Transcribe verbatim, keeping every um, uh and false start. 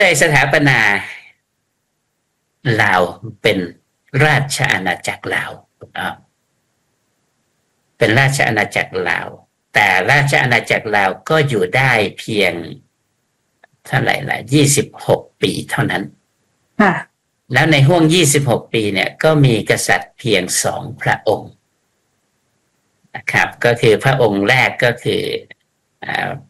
ได้สถาปนาลาวเป็นราชอาณาจักรลาวเป็นราชอาณาจักรลาวแต่ราชอาณาจักรลาวก็อยู่ได้เพียงเท่าไหร่ละยี่สิบหกปีเท่านั้นค่ะแล้วในห้วงยี่สิบหกปีเนี่ยก็มีกษัตริย์เพียงสองพระองค์นะครับก็คือพระองค์แรกก็คือ